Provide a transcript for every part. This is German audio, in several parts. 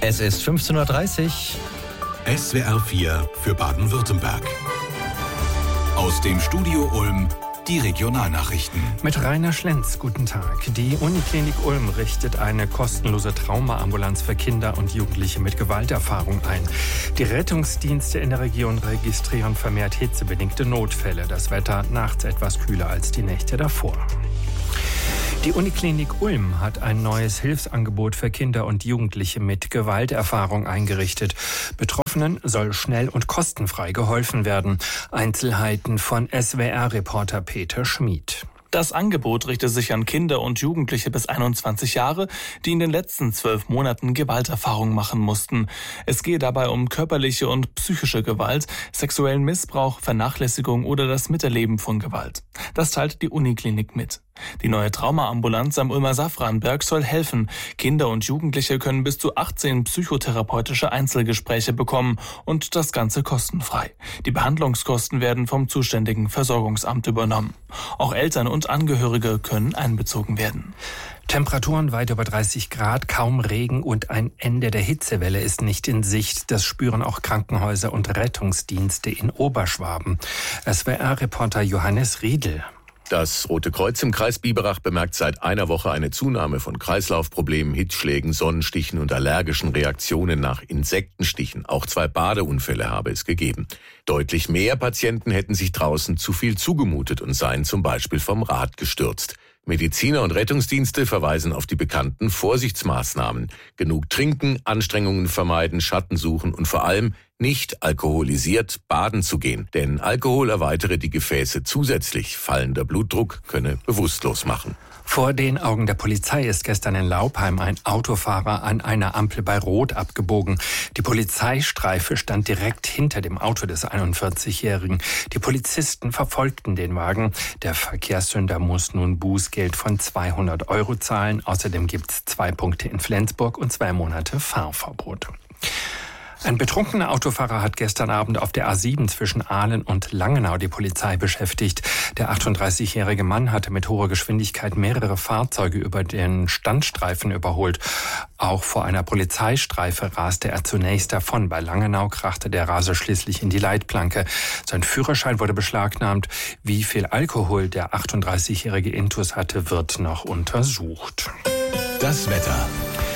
Es ist 15:30 Uhr. SWR 4 für Baden-Württemberg. Aus dem Studio Ulm die Regionalnachrichten. Mit Rainer Schlenz, guten Tag. Die Uniklinik Ulm richtet eine kostenlose Traumaambulanz für Kinder und Jugendliche mit Gewalterfahrung ein. Die Rettungsdienste in der Region registrieren vermehrt hitzebedingte Notfälle. Das Wetter nachts etwas kühler als die Nächte davor. Die Uniklinik Ulm hat ein neues Hilfsangebot für Kinder und Jugendliche mit Gewalterfahrung eingerichtet. Betroffenen soll schnell und kostenfrei geholfen werden. Einzelheiten von SWR-Reporter Peter Schmid. Das Angebot richtet sich an Kinder und Jugendliche bis 21 Jahre, die in den letzten 12 Monaten Gewalterfahrung machen mussten. Es gehe dabei um körperliche und psychische Gewalt, sexuellen Missbrauch, Vernachlässigung oder das Miterleben von Gewalt. Das teilt die Uniklinik mit. Die neue Traumaambulanz am Ulmer Safranberg soll helfen. Kinder und Jugendliche können bis zu 18 psychotherapeutische Einzelgespräche bekommen und das Ganze kostenfrei. Die Behandlungskosten werden vom zuständigen Versorgungsamt übernommen. Auch Eltern und Angehörige können einbezogen werden. Temperaturen weit über 30 Grad, kaum Regen und ein Ende der Hitzewelle ist nicht in Sicht. Das spüren auch Krankenhäuser und Rettungsdienste in Oberschwaben. SWR-Reporter Johannes Riedel. Das Rote Kreuz im Kreis Biberach bemerkt seit einer Woche eine Zunahme von Kreislaufproblemen, Hitzschlägen, Sonnenstichen und allergischen Reaktionen nach Insektenstichen. Auch 2 Badeunfälle habe es gegeben. Deutlich mehr Patienten hätten sich draußen zu viel zugemutet und seien zum Beispiel vom Rad gestürzt. Mediziner und Rettungsdienste verweisen auf die bekannten Vorsichtsmaßnahmen. Genug trinken, Anstrengungen vermeiden, Schatten suchen und vor allem nicht alkoholisiert baden zu gehen. Denn Alkohol erweitere die Gefäße zusätzlich. Fallender Blutdruck könne bewusstlos machen. Vor den Augen der Polizei ist gestern in Laupheim ein Autofahrer an einer Ampel bei Rot abgebogen. Die Polizeistreife stand direkt hinter dem Auto des 41-Jährigen. Die Polizisten verfolgten den Wagen. Der Verkehrssünder muss nun Bußgeld von 200 € zahlen. Außerdem gibt es 2 Punkte in Flensburg und 2 Monate Fahrverbot. Ein betrunkener Autofahrer hat gestern Abend auf der A7 zwischen Ahlen und Langenau die Polizei beschäftigt. Der 38-jährige Mann hatte mit hoher Geschwindigkeit mehrere Fahrzeuge über den Standstreifen überholt. Auch vor einer Polizeistreife raste er zunächst davon. Bei Langenau krachte der Raser schließlich in die Leitplanke. Sein Führerschein wurde beschlagnahmt. Wie viel Alkohol der 38-jährige Intus hatte, wird noch untersucht. Das Wetter.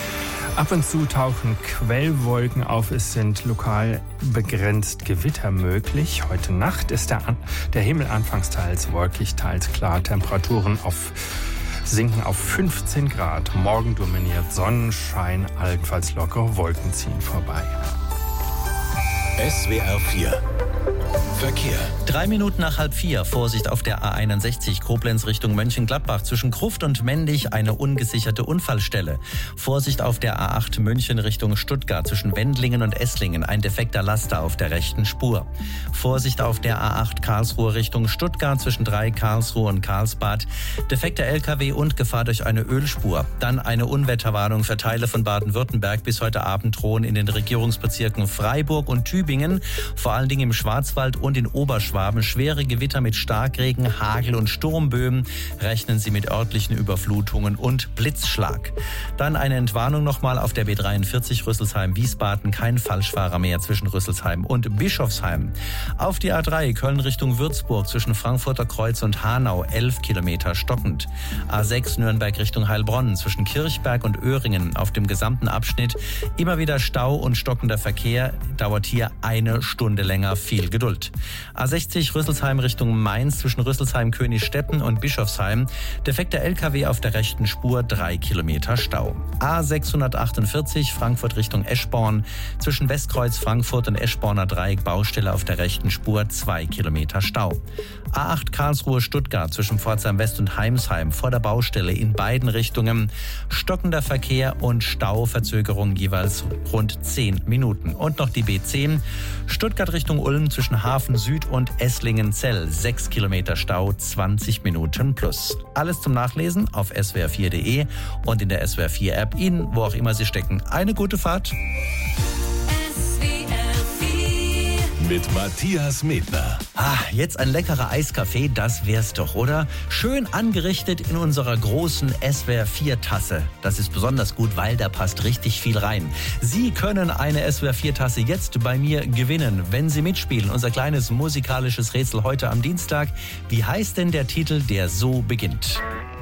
Ab und zu tauchen Quellwolken auf. Es sind lokal begrenzt Gewitter möglich. Heute Nacht ist der Himmel anfangs teils wolkig, teils klar. Temperaturen sinken auf 15 Grad. Morgen dominiert Sonnenschein, allenfalls lockere Wolken ziehen vorbei. SWR 4 Verkehr. 3 Minuten nach 3:30. Vorsicht auf der A61 Koblenz Richtung Mönchengladbach. Zwischen Gruft und Mendig eine ungesicherte Unfallstelle. Vorsicht auf der A8 München Richtung Stuttgart. Zwischen Wendlingen und Esslingen ein defekter Laster auf der rechten Spur. Vorsicht auf der A8 Karlsruhe Richtung Stuttgart. Zwischen 3 Karlsruhe und Karlsbad. Defekter LKW und Gefahr durch eine Ölspur. Dann eine Unwetterwarnung für Teile von Baden-Württemberg. Bis heute Abend drohen in den Regierungsbezirken Freiburg und Tübingen, vor allen Dingen im Schwarzwald und in Oberschwaben, schwere Gewitter mit Starkregen, Hagel und Sturmböen. Rechnen Sie mit örtlichen Überflutungen und Blitzschlag. Dann eine Entwarnung nochmal auf der B43 Rüsselsheim-Wiesbaden. Kein Falschfahrer mehr zwischen Rüsselsheim und Bischofsheim. Auf die A3 Köln Richtung Würzburg zwischen Frankfurter Kreuz und Hanau 11 Kilometer stockend. A6 Nürnberg Richtung Heilbronn zwischen Kirchberg und Öhringen auf dem gesamten Abschnitt immer wieder Stau und stockender Verkehr. Dauert hier 1 Stunde länger. Viel Geduld. A60 Rüsselsheim Richtung Mainz zwischen Rüsselsheim-Königsstetten und Bischofsheim. Defekter LKW auf der rechten Spur, 3 Kilometer Stau. A648 Frankfurt Richtung Eschborn zwischen Westkreuz Frankfurt und Eschborner Dreieck Baustelle auf der rechten Spur, 2 Kilometer Stau. A8 Karlsruhe Stuttgart zwischen Pforzheim West und Heimsheim vor der Baustelle in beiden Richtungen. Stockender Verkehr und Stauverzögerung jeweils rund 10 Minuten. Und noch die B10 Stuttgart Richtung Ulm zwischen Hafen Süd und Esslingen-Zell. 6 Kilometer Stau, 20 Minuten plus. Alles zum Nachlesen auf swr4.de und in der SWR4 App. Ihnen, wo auch immer Sie stecken, eine gute Fahrt. mit Matthias Medner. Jetzt ein leckerer Eiskaffee, das wär's doch, oder? Schön angerichtet in unserer großen SWR 4 Tasse. Das ist besonders gut, weil da passt richtig viel rein. Sie können eine SWR 4 Tasse jetzt bei mir gewinnen, wenn Sie mitspielen. Unser kleines musikalisches Rätsel heute am Dienstag. Wie heißt denn der Titel, der so beginnt?